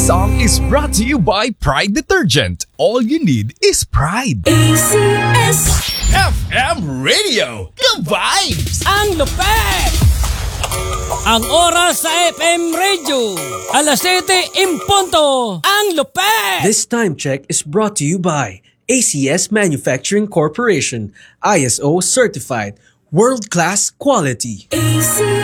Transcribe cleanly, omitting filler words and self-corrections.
song is brought to you by Pride Detergent. All you need is pride. ACS FM Radio, the vibes! Ang lupet! Ang oras sa FM Radio, alas 7:00 ang lupet! This time check is brought to you by ACS Manufacturing Corporation, ISO certified, world-class quality. ACS